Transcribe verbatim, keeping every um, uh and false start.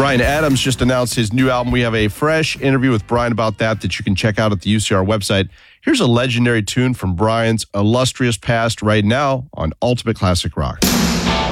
Bryan Adams just announced his new album. We have a fresh interview with Bryan about that that you can check out at the U C R website. Here's a legendary tune from Bryan's illustrious past right now on Ultimate Classic Rock.